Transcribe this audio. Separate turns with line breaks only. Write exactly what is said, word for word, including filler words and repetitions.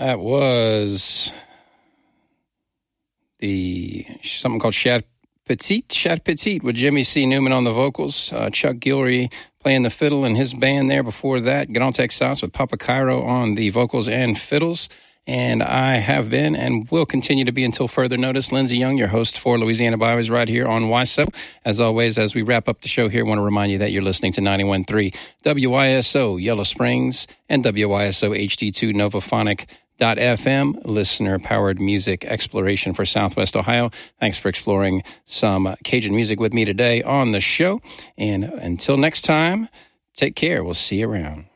That was the something called Chat Petite, Chat Petite with Jimmy C. Newman on the vocals, uh, Chuck Guillory playing the fiddle and his band there. Before that, Grand Texas with Papa Cairo on the vocals and fiddles. And I have been and will continue to be until further notice, Lindsey Young, your host for Louisiana Bibles right here on Y S O. As always, as we wrap up the show here, I want to remind you that you're listening to ninety-one point three W Y S O Yellow Springs and W Y S O H D two Novophonic dot F M, listener-powered music exploration for Southwest Ohio. Thanks for exploring some Cajun music with me today on the show. And until next time, take care. We'll see you around.